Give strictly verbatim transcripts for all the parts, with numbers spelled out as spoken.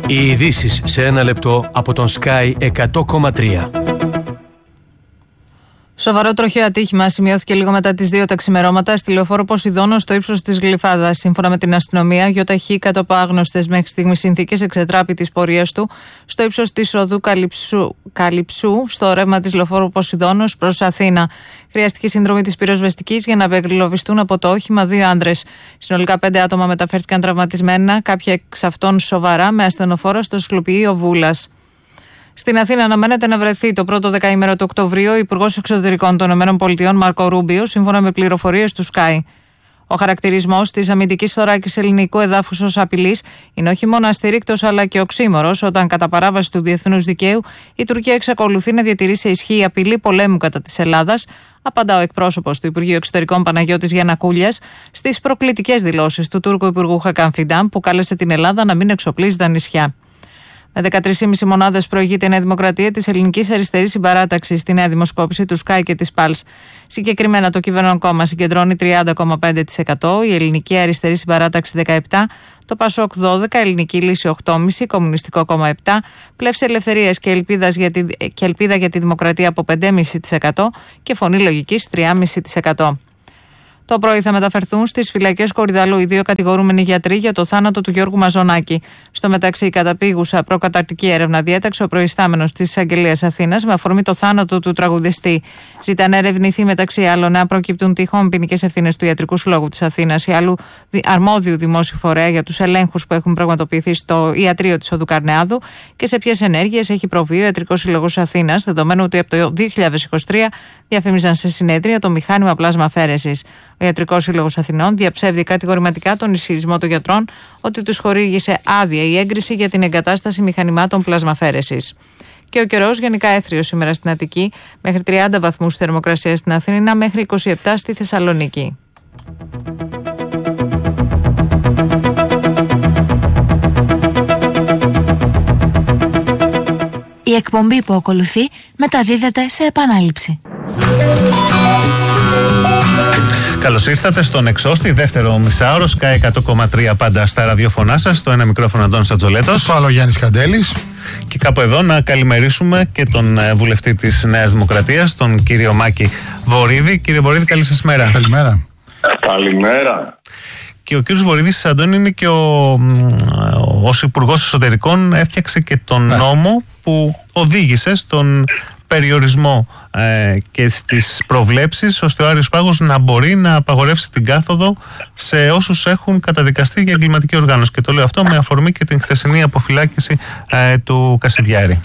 Οι ειδήσεις σε ένα λεπτό από τον Sky εκατό κόμμα τρία. Σοβαρό τροχαίο ατύχημα σημειώθηκε λίγο μετά τις δύο τα ξημερώματα στη λεωφόρο Ποσειδώνος στο ύψος της Γλυφάδας. Σύμφωνα με την αστυνομία, γιοταχή κάτω από άγνωστες μέχρι στιγμή συνθήκες εξετράπη της πορείας του στο ύψος της οδού Καλυψού, Καλυψού στο ρεύμα της λεωφόρου Ποσειδώνος προς Αθήνα. Χρειάστηκε συνδρομή της πυροσβεστικής για να απεγκλωβιστούν από το όχημα δύο άντρες. Συνολικά πέντε άτομα μεταφέρθηκαν τραυματισμένα, κάποια εξ αυτών σοβαρά, με ασθενοφόρα στο Σκλουπιείο Βούλας. Στην Αθήνα αναμένεται να βρεθεί το πρώτο δεκαήμερο του Οκτωβρίου ο Υπουργός Εξωτερικών των ΗΠΑ, Μάρκο Ρούμπιο, σύμφωνα με πληροφορίες του Sky. Ο χαρακτηρισμός της αμυντικής θωράκης ελληνικού εδάφους ως απειλής είναι όχι μόνο αστηρίκτος αλλά και οξύμορος, όταν κατά παράβαση του διεθνούς δικαίου η Τουρκία εξακολουθεί να διατηρεί σε ισχύ απειλή πολέμου κατά της Ελλάδας, απαντά ο εκπρόσωπος του Υπουργείου Εξωτερικών Παναγιώτης Γιαννακούλιας στις προκλητικές δηλώσεις του Τούρκου Υπουργού Χακάν Φιντάν, που κάλεσε την Ελλάδα να μην εξοπλίζει τα νησιά. Με δεκατρείς κόμμα πέντε μονάδες προηγείται η Νέα Δημοκρατία της Ελληνικής Αριστερής Συμπαράταξης στη νέα δημοσκόπηση του Sky και της Pulse. Συγκεκριμένα, το κυβερνών κόμμα συγκεντρώνει τριάντα κόμμα πέντε τοις εκατό, η Ελληνική Αριστερή Συμπαράταξη δεκαεπτά τοις εκατό, το Πασόκ δώδεκα τοις εκατό, Ελληνική Λύση οκτώ κόμμα πέντε τοις εκατό, Κομμουνιστικό κόμμα επτά τοις εκατό, Πλεύση Ελευθερίας και, για τη, και Ελπίδα για τη Δημοκρατία από πέντε κόμμα πέντε τοις εκατό και Φωνή Λογικής τρία κόμμα πέντε τοις εκατό. Το πρωί θα μεταφερθούν στις φυλακές Κορυδαλού οι δύο κατηγορούμενοι γιατροί για το θάνατο του Γιώργου Μαζονάκη. Στο μεταξύ, η καταπήγουσα προκαταρκτική έρευνα διέταξε ο προϊστάμενος της Εισαγγελίας Αθήνας με αφορμή το θάνατο του τραγουδιστή. Ζητά να ερευνηθεί μεταξύ άλλων να προκύπτουν τυχόν ποινικές ευθύνες του Ιατρικού Συλλόγου της Αθήνας ή άλλου αρμόδιου δημόσιου φορέα για τους ελέγχους που έχουν πραγματοποιηθεί στο ιατρείο της Οδού Καρνεάδου και σε ποιες ενέργειες έχει προβεί ο Ιατρικός Σύλλογος Αθήνας, δεδομένου ότι από το δύο χιλιάδες είκοσι τρία διαφήμιζαν σε συνέδρια το μηχάνημα πλάσμα αφαίρεσης. Ο Ιατρικός Σύλλογος Αθηνών διαψεύδει κατηγορηματικά τον ισχυρισμό των γιατρών ότι τους χορήγησε άδεια η έγκριση για την εγκατάσταση μηχανημάτων πλασμαφέρεσης. Και ο καιρός γενικά έθριος σήμερα στην Αττική, μέχρι τριάντα βαθμούς θερμοκρασία στην Αθήνα, μέχρι είκοσι επτά στη Θεσσαλονίκη. Η εκπομπή που ακολουθεί μεταδίδεται σε επανάληψη. Καλώς ήρθατε στον Εξώστη, δεύτερο μισάωρο, Sky εκατό κόμμα τρία πάντα στα ραδιοφωνά σας. Στο ένα μικρόφωνο Αντώνης Ατζολέτος. Στο άλλο Γιάννης Καντέλης. Και κάπου εδώ να καλημερίσουμε και τον βουλευτή της Νέας Δημοκρατίας, τον κύριο Μάκη Βορίδη. Κύριε Βορίδη, καλή σας μέρα. Καλημέρα. Καλημέρα. Και ο κύριος Βορίδης, Αντώνη, είναι και ο, ως Υπουργός Εσωτερικών έφτιαξε και τον ναι. νόμο που οδήγησε στον περιορισμό ε, και στις προβλέψεις ώστε ο Άριος Πάγος να μπορεί να απαγορεύσει την κάθοδο σε όσους έχουν καταδικαστεί για εγκληματική οργάνωση. Και το λέω αυτό με αφορμή και την χθεσινή αποφυλάκηση ε, του Κασιδιάρη.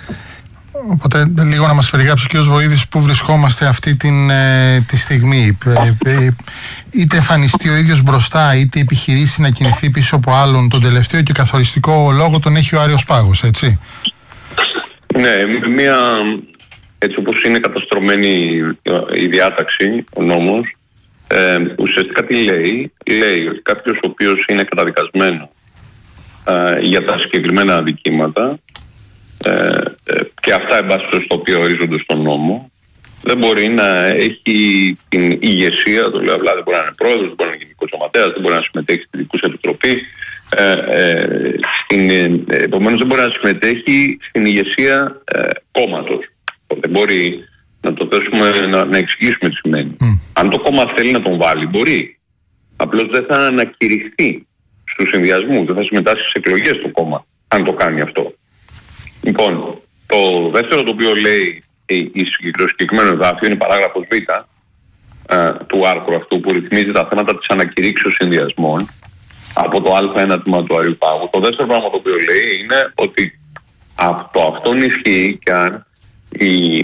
Οπότε λίγο να μας περιγράψει ο κ. Βοήδης πού βρισκόμαστε αυτή την, ε, τη στιγμή. Ε, ε, είτε εμφανιστεί ο ίδιος μπροστά, είτε επιχειρήσει να κινηθεί πίσω από άλλον. Τον τελευταίο και καθοριστικό λόγο τον έχει ο Άριος Πάγος, έτσι. Ναι, μια, έτσι όπως είναι καταστρωμένη η διάταξη, ο νόμος, ε, ουσιαστικά τι λέει. Λέει ότι κάποιος ο οποίος είναι καταδικασμένο ε, για τα συγκεκριμένα αδικήματα ε, ε, και αυτά εν πάση στο οποίο ορίζονται στον νόμο, δεν μπορεί να έχει την ηγεσία, το λέω απλά, δεν μπορεί να είναι πρόεδρος, δεν μπορεί να είναι γενικός σωματέας, δεν μπορεί να συμμετέχει στη Δικούς Επιτροπή. Ε, ε, στην, ε, επομένως δεν μπορεί να συμμετέχει στην ηγεσία ε, κόμματος. Δεν μπορεί να το θέσουμε, να, να εξηγήσουμε τι σημαίνει. Mm. Αν το κόμμα θέλει να τον βάλει, μπορεί. Απλώς δεν θα ανακηρυχθεί στους συνδυασμούς, δεν θα συμμετάσχει στις εκλογές του κόμμα, αν το κάνει αυτό. Λοιπόν, το δεύτερο το οποίο λέει το συγκεκριμένο εδάφιο είναι η παράγραφος Β ε, του άρθρου αυτού που ρυθμίζει τα θέματα της ανακηρύξεως συνδυασμών από το Α ένα τμήμα του Αρίου Πάγου. Το δεύτερο πράγμα το οποίο λέει είναι ότι αυτό, αυτόν ισχύει και αν η,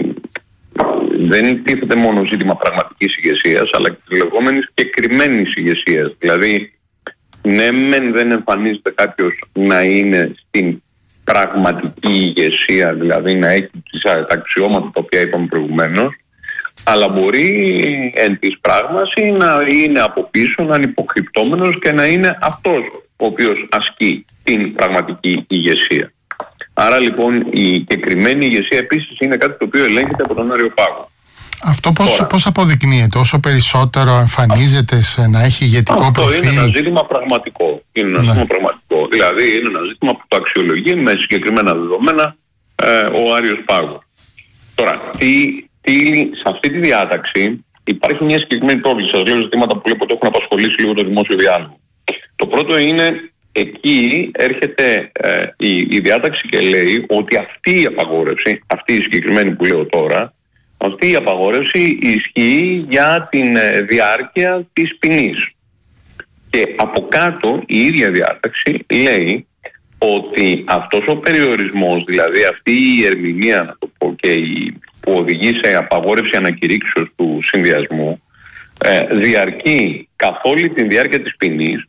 δεν τίθεται μόνο ζήτημα πραγματικής ηγεσίας, αλλά και τη λεγόμενη συγκεκριμένης ηγεσίας. Δηλαδή, ναι, μεν δεν εμφανίζεται κάποιος να είναι στην πραγματική ηγεσία, δηλαδή να έχει τα αξιώματα τα οποία είπαμε προηγουμένως, αλλά μπορεί εν της πράγμαση να είναι από πίσω, να είναι υποκρυπτόμενος και να είναι αυτός ο οποίος ασκεί την πραγματική ηγεσία. Άρα λοιπόν η συγκεκριμένη ηγεσία επίσης είναι κάτι το οποίο ελέγχεται από τον Άριο Πάγο. Αυτό πώς, πώς αποδεικνύεται, όσο περισσότερο εμφανίζεται σε να έχει ηγετικό αυτό προφίλ? Αυτό είναι ένα ζήτημα πραγματικό. Είναι ένα ναι. ζήτημα πραγματικό. Δηλαδή είναι ένα ζήτημα που το αξιολογεί με συγκεκριμένα δεδομένα ε, ο Άριος Πάγος. Τώρα, τι, τι, σε αυτή τη διάταξη υπάρχει μια συγκεκριμένη πρόκληση. Σας λέω ζητήματα που βλέπω ότι έχουν απασχολήσει λίγο το δημόσιο διάλογο. Το πρώτο είναι, εκεί έρχεται ε, η, η διάταξη και λέει ότι αυτή η απαγόρευση, αυτή η συγκεκριμένη που λέω τώρα, αυτή η απαγόρευση ισχύει για την ε, διάρκεια της ποινής. Και από κάτω η ίδια διάταξη λέει ότι αυτός ο περιορισμός, δηλαδή αυτή η ερμηνεία, να το πω, και η, που οδηγεί σε απαγόρευση ανακηρύξεως του συνδυασμού, ε, διαρκεί καθ' όλη τη διάρκεια της ποινής,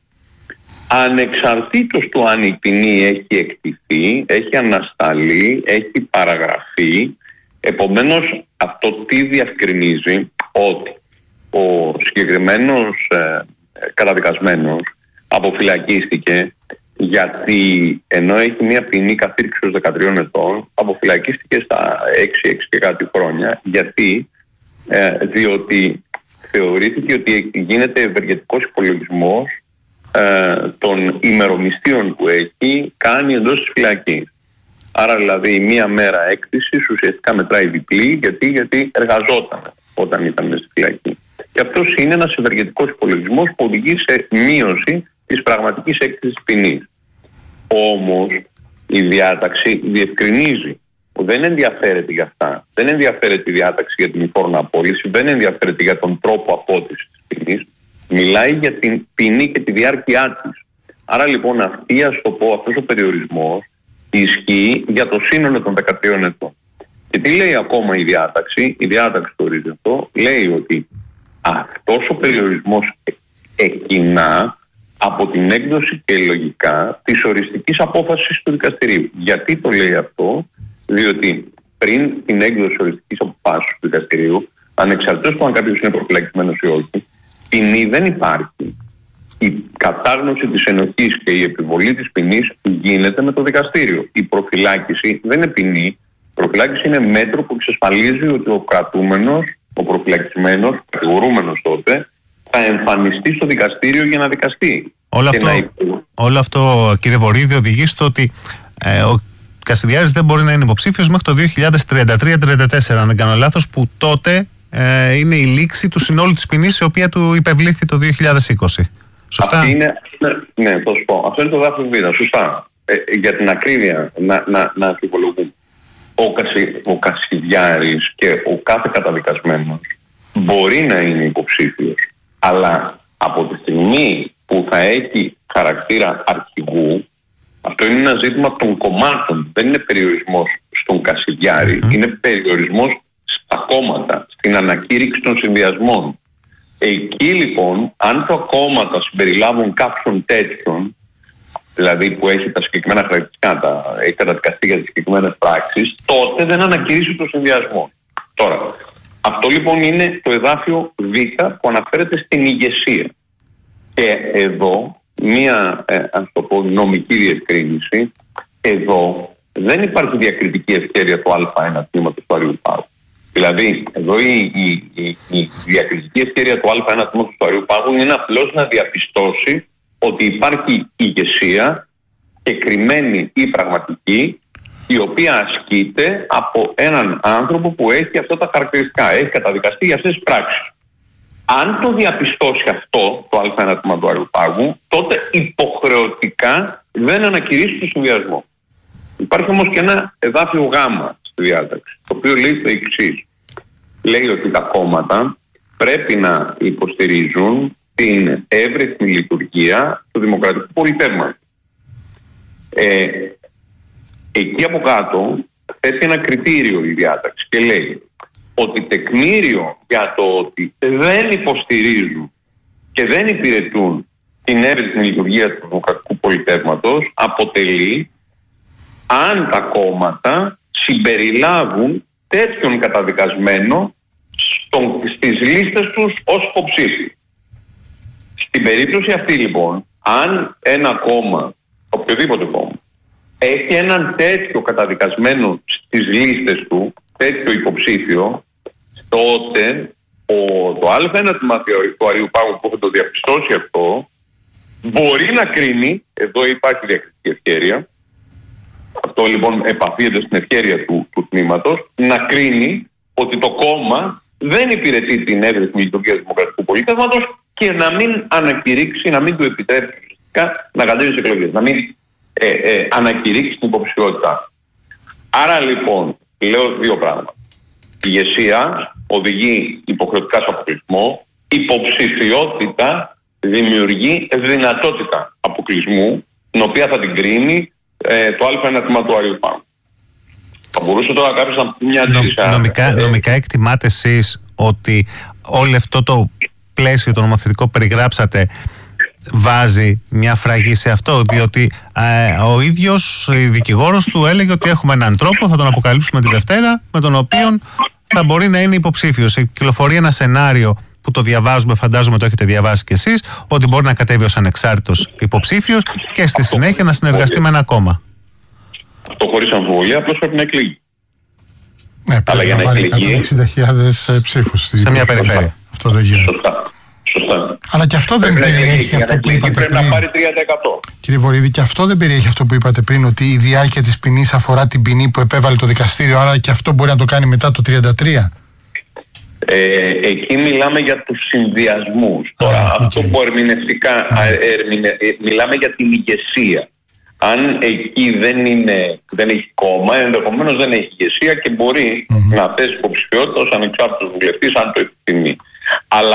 ανεξαρτήτως του αν η ποινή έχει εκτιθεί, έχει ανασταλεί, έχει παραγραφεί. Επομένως, αυτό τι διευκρινίζει? Ότι ο συγκεκριμένος ε, καταδικασμένος αποφυλακίστηκε γιατί, ενώ έχει μια ποινή καθήρξεως δεκατρία ετών, αποφυλακίστηκε στα έξι έξι και κάτι χρόνια. Γιατί? Ε, διότι θεωρήθηκε ότι γίνεται ευεργετικός υπολογισμός ε, των ημερομισθείων που έχει κάνει εντός της φυλακής. Άρα δηλαδή μία μέρα έκτησης ουσιαστικά μετράει διπλή. Γιατί, γιατί εργαζόταν όταν ήταν στη φυλακή. Και αυτός είναι ένας ευεργετικός υπολογισμός που οδηγεί σε μείωση της πραγματικής έκτησης ποινής. Όμως η διάταξη διευκρινίζει ότι δεν ενδιαφέρεται για αυτά. Δεν ενδιαφέρεται η διάταξη για την ηφόρνα απόλυση, δεν ενδιαφέρεται για τον τρόπο απότησης της ποινής. Μιλάει για την ποινή και τη διάρκειά της. Άρα λοιπόν αυτή, ας το πω, αυτός ο περιορισμός ισχύει για το σύνολο των δεκατρία ετών. Και τι λέει ακόμα η διάταξη? Η διάταξη το ορίζει αυτό. Λέει ότι αυτός ο περιορισμός εκκινά από την έκδοση και λογικά της οριστικής απόφασης του δικαστηρίου. Γιατί το λέει αυτό? Διότι πριν την έκδοση οριστικής απόφασης του δικαστηρίου, ανεξαρτήτως του αν κάποιος είναι προφυλακισμένος ή όχι, ποινή δεν υπάρχει. Η κατάγνωση της ενοχής και η επιβολή της ποινής γίνεται με το δικαστήριο. Η προφυλάκηση δεν είναι ποινή. Η προφυλάκηση είναι μέτρο που εξασφαλίζει ότι ο κρατούμενος, ο προφυλακισμένος, κατηγορούμενος τότε, θα εμφανιστεί στο δικαστήριο για να δικαστεί. Όλο αυτό, να... όλο αυτό, κύριε Βορίδη, οδηγεί στο ότι ε, ο Κασιδιάρης δεν μπορεί να είναι υποψήφιος μέχρι το δύο χιλιάδες τριάντα τρία τριάντα τέσσερα, αν δεν κάνω λάθος, που τότε ε, είναι η λήξη του συνόλου της ποινής, η οποία του υπευλήθη το δύο χιλιάδες είκοσι. Σωστά? Αυτή είναι, ναι, θα σου πω. Αυτό είναι το δάφιο Β. Σωστά. Ε, για την ακρίβεια να, να, να αμφιβολογούμε. Ο, Κασι, ο Κασιδιάρης και ο κάθε καταδικασμένος μπορεί να είναι υποψήφιος, αλλά από τη στιγμή που θα έχει χαρακτήρα αρχηγού, αυτό είναι ένα ζήτημα των κομμάτων. Δεν είναι περιορισμός στον Κασιδιάρη, mm. είναι περιορισμός στα κόμματα, στην ανακήρυξη των συνδυασμών. Εκεί λοιπόν, αν τα κόμματα συμπεριλάβουν κάποιον τέτοιον, δηλαδή που έχει τα συγκεκριμένα χαρακτηριστικά, τα, έχει καταδικαστεί για τις συγκεκριμένες πράξεις, τότε δεν ανακηρύσσει το συνδυασμό. Τώρα, αυτό λοιπόν είναι το εδάφιο Β που αναφέρεται στην ηγεσία. Και εδώ, μία ε, ας το πω, νομική διευκρίνηση, εδώ δεν υπάρχει διακριτική ευκαιρία του Α1 τμήματος του Αριού Πάγου. Δηλαδή, εδώ η, η, η, η διακριτική ευκαιρία του Α1 τμήματος του Αριού Πάγου είναι απλώς να διαπιστώσει ότι υπάρχει ηγεσία, εκκριμένη ή πραγματική, η οποία ασκείται από έναν άνθρωπο που έχει αυτά τα χαρακτηριστικά, έχει καταδικαστεί για αυτές τις πράξεις. Αν το διαπιστώσει αυτό το Α1 τμήμα του Αριού Πάγου, τότε υποχρεωτικά δεν ανακηρύσσει το συνδυασμό. Υπάρχει όμως και ένα εδάφιο Γ στη διάταξη, το οποίο λέει το εξής. Λέει ότι τα κόμματα πρέπει να υποστηρίζουν την εύρυθμη λειτουργία του δημοκρατικού πολιτεύματος. Ε, εκεί από κάτω θέτει ένα κριτήριο η διάταξη και λέει ότι τεκμήριο για το ότι δεν υποστηρίζουν και δεν υπηρετούν την εύρυθμη λειτουργία του δημοκρατικού πολιτεύματος αποτελεί αν τα κόμματα συμπεριλάβουν τέτοιον καταδικασμένο στον, στις λίστες τους ως υποψήφοι. Στην περίπτωση αυτή λοιπόν, αν ένα κόμμα, οποιοδήποτε κόμμα, έχει έναν τέτοιο καταδικασμένο στις λίστες του, τέτοιο υποψήφιο, τότε ο, το Α1 τμήμα του Αριού Πάγου που έχει το διαπιστώσει αυτό μπορεί να κρίνει, εδώ υπάρχει διακριτική ευκαιρία, αυτό λοιπόν επαφίεται στην ευκαιρία του, του τμήματος, να κρίνει ότι το κόμμα δεν υπηρετεί την εύρυθμη λειτουργία του Δημοκρατικού Πολίτευματος και να μην ανακηρύξει, να μην του επιτρέψει να κατέβει στις εκλογές, να μην ε, ε, ανακηρύξει την υποψηφιότητα. Άρα λοιπόν, λέω δύο πράγματα. Η ηγεσία οδηγεί υποχρεωτικά σε αποκλεισμό, υποψηφιότητα δημιουργεί δυνατότητα αποκλεισμού, την οποία θα την κρίνει ε, το α ένα τμήμα του Άριου Πάνου. Θα μπορούσε τώρα κάποιος να πει μια αντίρρηση. Νομικά, ε, νομικά εκτιμάτε εσείς ότι όλο αυτό το πλαίσιο, το νομοθετικό περιγράψατε, βάζει μια φραγή σε αυτό, διότι ε, ο ίδιος η δικηγόρος του έλεγε ότι έχουμε έναν τρόπο, θα τον αποκαλύψουμε τη Δευτέρα, με τον οποίο θα μπορεί να είναι υποψήφιος. Κυκλοφορεί ένα σενάριο που το διαβάζουμε, φαντάζομαι το έχετε διαβάσει κι εσείς, ότι μπορεί να κατέβει ως ανεξάρτητος υποψήφιος και στη συνέχεια να συνεργαστεί με ένα κόμμα. Αυτό χωρίς αμφιβολία, απλώς πρέπει να εκλεγεί. Ναι, αλλά για να εκλεγεί εξήντα χιλιάδες ψήφους σε μια περιφέρεια. Αυτό δεν γίνεται. Σωστά. Σωστά. Αλλά και αυτό δεν περιέχει αυτό που είπατε πρέπει πριν. Να πάρει τρία τοις εκατό. Κύριε Βορίδη, και αυτό δεν περιέχει αυτό που είπατε πριν, ότι η διάρκεια της ποινής αφορά την ποινή που επέβαλε το δικαστήριο, άρα και αυτό μπορεί να το κάνει μετά το τριάντα τρία. Ε, εκεί μιλάμε για τους συνδυασμούς. Τώρα, okay. αυτό που ερμηνευτικά ερμηνε, μιλάμε για την ηγεσία. Αν εκεί δεν, είναι, δεν έχει κόμμα, ενδεχομένως δεν έχει ηγεσία και μπορεί mm-hmm. να θέσει υποψηφιότητα ως ανεξάρτητος βουλευτής, αν το επιθυμεί. Αλλά